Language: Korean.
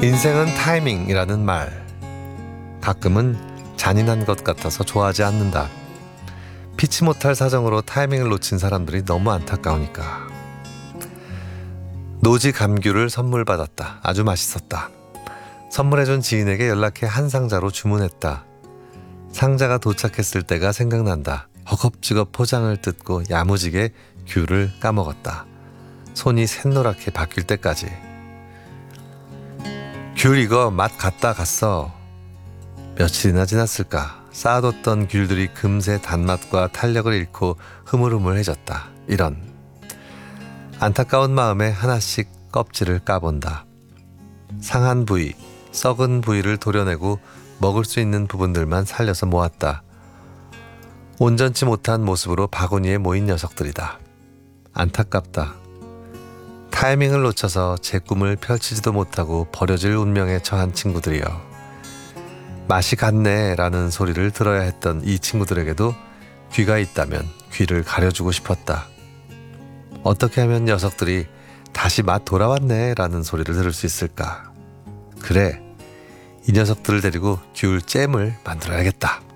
인생은 타이밍이라는 말, 가끔은 잔인한 것 같아서 좋아하지 않는다. 피치 못할 사정으로 타이밍을 놓친 사람들이 너무 안타까우니까. 노지 감귤을 선물 받았다. 아주 맛있었다. 선물해준 지인에게 연락해 한 상자로 주문했다. 상자가 도착했을 때가 생각난다. 허겁지겁 포장을 뜯고 야무지게 귤을 까먹었다. 손이 샛노랗게 바뀔 때까지. 귤 이거 맛 갔다 갔어. 며칠이나 지났을까. 쌓아뒀던 귤들이 금세 단맛과 탄력을 잃고 흐물흐물해졌다. 이런. 안타까운 마음에 하나씩 껍질을 까본다. 상한 부위, 썩은 부위를 도려내고 먹을 수 있는 부분들만 살려서 모았다. 온전치 못한 모습으로 바구니에 모인 녀석들이다. 안타깝다. 타이밍을 놓쳐서 제 꿈을 펼치지도 못하고 버려질 운명에 처한 친구들이여. 맛이 갔네 라는 소리를 들어야 했던 이 친구들에게도 귀가 있다면 귀를 가려주고 싶었다. 어떻게 하면 녀석들이 다시 맛 돌아왔네 라는 소리를 들을 수 있을까? 그래, 이 녀석들을 데리고 귤 잼을 만들어야겠다.